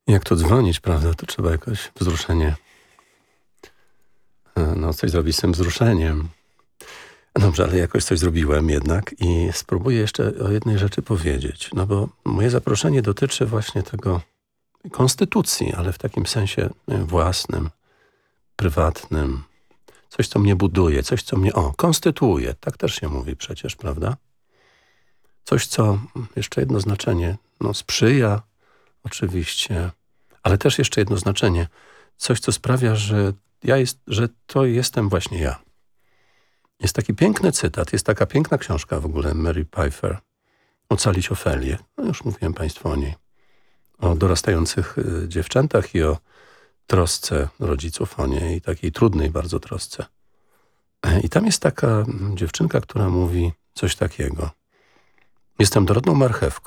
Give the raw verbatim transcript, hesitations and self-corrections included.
Jak tu dzwonić, prawda? To trzeba jakoś wzruszenie. No, coś zrobić z tym wzruszeniem. Dobrze, ale jakoś coś zrobiłem jednak i spróbuję jeszcze o jednej rzeczy powiedzieć. No bo moje zaproszenie dotyczy właśnie tego konstytucji, ale w takim sensie własnym, prywatnym. Coś, co mnie buduje, coś, co mnie, o, konstytuuje. Tak też się mówi przecież, prawda? Coś, co, jeszcze jedno znaczenie, no sprzyja oczywiście, ale też jeszcze jedno znaczenie. Coś, co sprawia, że ja jest, że to jestem właśnie ja. Jest taki piękny cytat, jest taka piękna książka w ogóle Mary Pfeiffer, Ocalić Ofelię. No już mówiłem Państwu o niej. O dorastających y, dziewczętach i o trosce rodziców o nie i takiej trudnej bardzo trosce. I tam jest taka dziewczynka, która mówi coś takiego. Jestem dorodną marchewką.